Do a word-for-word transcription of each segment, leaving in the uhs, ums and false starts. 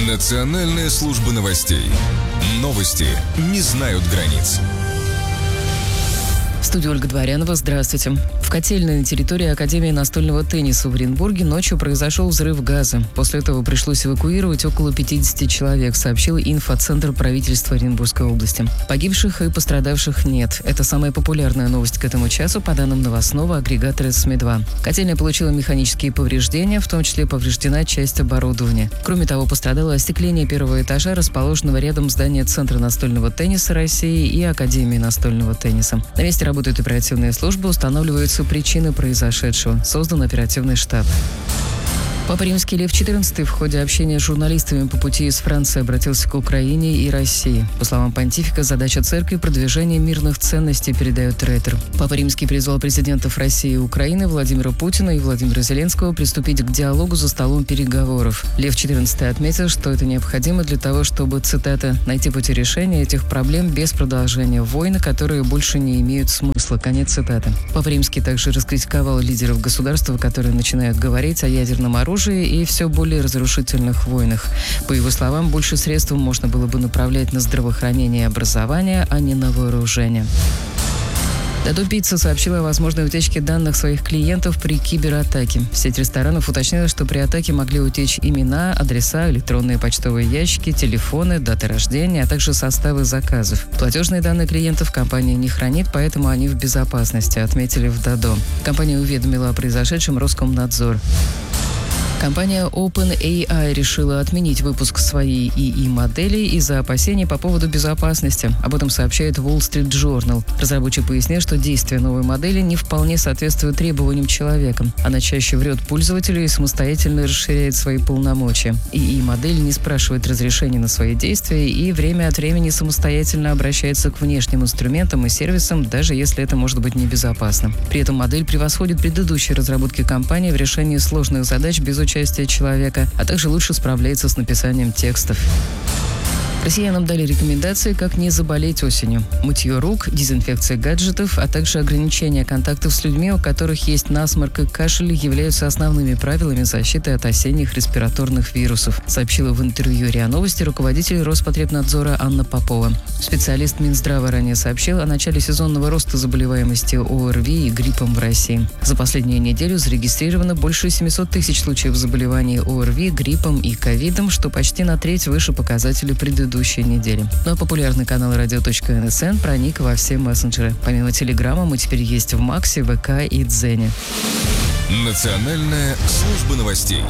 Национальная служба новостей. Новости не знают границ. В студии Ольга Дворянова. Здравствуйте. В котельной на территории Академии настольного тенниса в Оренбурге ночью произошел взрыв газа. После этого пришлось эвакуировать около пятидесяти человек, сообщил инфоцентр правительства Оренбургской области. Погибших и пострадавших нет. Это самая популярная новость к этому часу по данным новостного агрегатора СМИ два. Котельная получила механические повреждения, в том числе повреждена часть оборудования. Кроме того, пострадало остекление первого этажа, расположенного рядом здания Центра настольного тенниса России и Академии настольного тенниса. На месте работают оперативные службы, устанавливаются причины произошедшего. Создан оперативный штаб. Папа Римский Лев четырнадцатый в ходе общения с журналистами по пути из Франции обратился к Украине и России. По словам понтифика, задача церкви – продвижение мирных ценностей, передает Рейтер. Папа Римский призвал президентов России и Украины Владимира Путина и Владимира Зеленского приступить к диалогу за столом переговоров. Лев четырнадцатый отметил, что это необходимо для того, чтобы, цитата, «найти пути решения этих проблем без продолжения войн, которые больше не имеют смысла». Конец цитаты. Папа Римский также раскритиковал лидеров государства, которые начинают говорить о ядерном оружии и все более разрушительных войнах. По его словам, больше средств можно было бы направлять на здравоохранение и образование, а не на вооружение. Додо Пицца сообщила о возможной утечке данных своих клиентов при кибератаке. Сеть ресторанов уточнила, что при атаке могли утечь имена, адреса, электронные почтовые ящики, телефоны, даты рождения, а также составы заказов. Платежные данные клиентов компания не хранит, поэтому они в безопасности, отметили в Додо. Компания уведомила о произошедшем Роскомнадзор. Компания OpenAI решила отменить выпуск своей ИИ-модели из-за опасений по поводу безопасности. Об этом сообщает Wall Street Journal. Разработчик пояснил, что действие новой модели не вполне соответствует требованиям человека. Она чаще врет пользователю и самостоятельно расширяет свои полномочия. ИИ-модель не спрашивает разрешения на свои действия и время от времени самостоятельно обращается к внешним инструментам и сервисам, даже если это может быть небезопасно. При этом модель превосходит предыдущие разработки компании в решении сложных задач без участия человека, а также лучше справляется с написанием текстов. Россиянам дали рекомендации, как не заболеть осенью. Мытье рук, дезинфекция гаджетов, а также ограничение контактов с людьми, у которых есть насморк и кашель, являются основными правилами защиты от осенних респираторных вирусов, сообщила в интервью РИА Новости руководитель Роспотребнадзора Анна Попова. Специалист Минздрава ранее сообщил о начале сезонного роста заболеваемости ОРВИ и гриппом в России. За последнюю неделю зарегистрировано больше семисот тысяч случаев заболеваний ОРВИ, гриппом и ковидом, что почти на треть выше показателей предыдущей недели. Ну а популярный канал радио.НСН проник во все мессенджеры. Помимо Телеграма мы теперь есть в Максе, ВК и Дзене. Национальная служба новостей.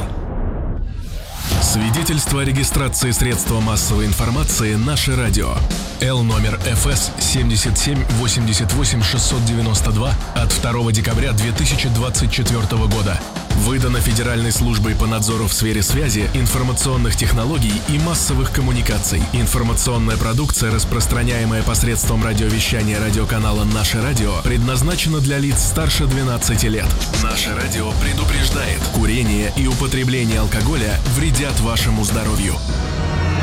Свидетельство о регистрации средства массовой информации «Наше радио». Л номер эф эс семьдесят семь восемьдесят восемь шестьсот девяносто два от второго декабря две тысячи двадцать четвёртого года. Выдано Федеральной службой по надзору в сфере связи, информационных технологий и массовых коммуникаций. Информационная продукция, распространяемая посредством радиовещания радиоканала «Наше радио», предназначена для лиц старше двенадцати лет. «Наше радио» предупреждает: курение и употребление алкоголя вредят вашему здоровью.